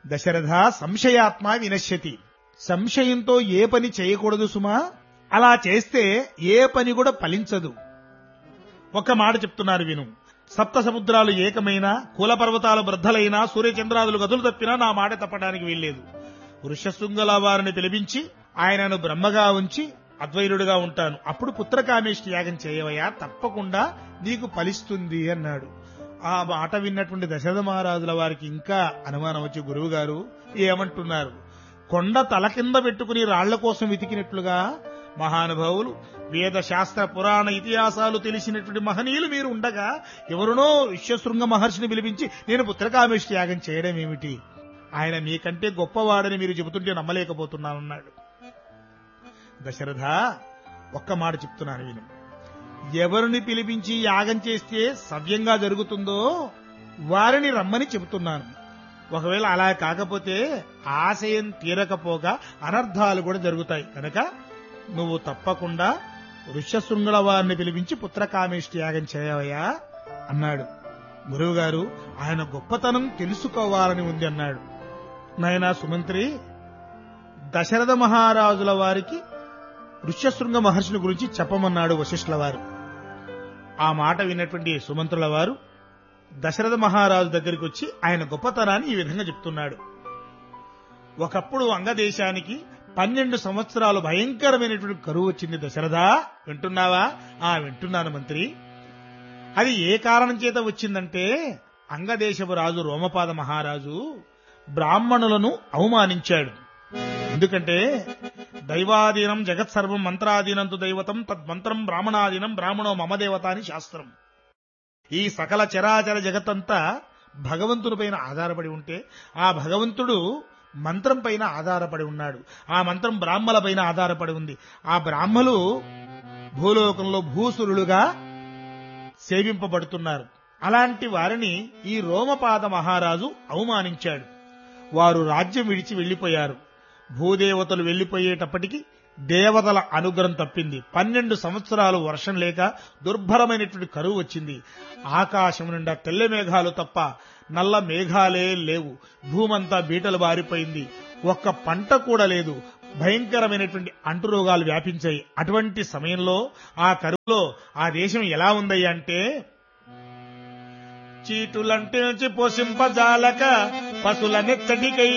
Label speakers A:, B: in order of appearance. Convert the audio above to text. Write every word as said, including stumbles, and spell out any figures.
A: దశరథ సంశయాత్మ వినశ్యతి. సంశయంతో ఏ పని చేయకూడదు సుమా. అలా చేస్తే ఏ పని కూడా ఫలించదు. ఒక మాట చెప్తున్నారు విను. సప్త సముద్రాలు ఏకమైనా, కుల పర్వతాలు వృద్ధలైనా, సూర్యచంద్రాదులు గదులు తప్పినా నా మాట తప్పడానికి వీల్లేదు. వృషశృంగల వారిని పిలిపించి ఆయనను బ్రహ్మగా ఉంచి అద్వైరుడుగా ఉంటాను. అప్పుడు పుత్రకామేష్టి యాగం చేయవయ్యా, తప్పకుండా నీకు ఫలిస్తుంది అన్నాడు. ఆ మాట విన్నటువంటి దశరథ మహారాజుల వారికి ఇంకా అనుమానం వచ్చి, గురువు గారు ఏమంటున్నారు? కొండ తల కింద పెట్టుకుని రాళ్ల కోసం వెతికినట్లుగా మహానుభావులు, వేద శాస్త్ర పురాణ ఇతిహాసాలు తెలిసినటువంటి మహనీయులు మీరు ఉండగా ఎవరునో విశ్వశృంగ మహర్షిని పిలిపించి నేను పుత్రకామేష్టి యాగం చేయడం ఏమిటి? ఆయన మీకంటే గొప్పవాడని మీరు చెబుతుంటే నమ్మలేకపోతున్నానన్నాడు. దశరథ, ఒక్క మాట చెప్తున్నాను విను. ఎవరిని పిలిపించి యాగం చేస్తే సవ్యంగా జరుగుతుందో వారిని రమ్మని చెబుతున్నాను. ఒకవేళ అలా కాకపోతే ఆశయం తీరకపోగా అనర్థాలు కూడా జరుగుతాయి. కనుక నువ్వు తప్పకుండా ఋష్యశృంగుల వారిని పిలిపించి పుత్రకామేష్టి యాగం చేయవయ్యా అన్నాడు. గురువు గారు, ఆయన గొప్పతనం తెలుసుకోవాలని ఉంది అన్నాడు. నాయనా సుమంత్రి, దశరథ మహారాజుల వారికి ఋష్యశృంగ మహర్షిని గురించి చెప్పమన్నాడు వశిష్ఠుల వారు. ఆ మాట విన్నటువంటి సుమంత్రుల వారు దశరథ మహారాజు దగ్గరికి వచ్చి ఆయన గొప్పతనాన్ని ఈ విధంగా చెప్తున్నాడు. ఒకప్పుడు అంగదేశానికి పన్నెండు సంవత్సరాలు భయంకరమైనటువంటి కరువు వచ్చింది. దశరథ, వింటున్నావా? ఆ వింటున్నాను మంత్రి. అది ఏ కారణం చేత వచ్చిందంటే, అంగదేశపు రాజు రోమపాద మహారాజు బ్రాహ్మణులను అవమానించాడు. ఎందుకంటే దైవాధీనం జగత్సర్వం మంత్రాధీనంతు దైవతం తద్మంత్రం బ్రాహ్మణాధీనం బ్రాహ్మణో మమదేవత అని శాస్త్రం. ఈ సకల చరాచర జగత్తంతా భగవంతుని పైన ఆధారపడి ఉంటే ఆ భగవంతుడు మంత్రం పైన ఆధారపడి ఉన్నాడు. ఆ మంత్రం బ్రాహ్మల పైన ఆధారపడి ఉంది. ఆ బ్రాహ్మలు భూలోకంలో భూసురులుగా సేవింపబడుతున్నారు. అలాంటి వారిని ఈ రోమపాద మహారాజు అవమానించాడు. వారు రాజ్యం విడిచి వెళ్లిపోయారు. భూదేవతలు వెళ్లిపోయేటప్పటికి దేవతల అనుగ్రహం తప్పింది. పన్నెండు సంవత్సరాలు వర్షం లేక దుర్భరమైనటువంటి కరువు వచ్చింది. ఆకాశం నిండా తెల్ల మేఘాలు తప్ప నల్ల మేఘాలే లేవు. భూమంతా బీటలు బారిపోయింది. ఒక్క పంట కూడా లేదు. భయంకరమైనటువంటి అంటురోగాలు వ్యాపించాయి. అటువంటి సమయంలో ఆ కరువులో ఆ దేశం ఎలా ఉందయ్యా అంటే, చీటులంటి నుంచి పోషింపజాలక పశుల నెచ్చటికై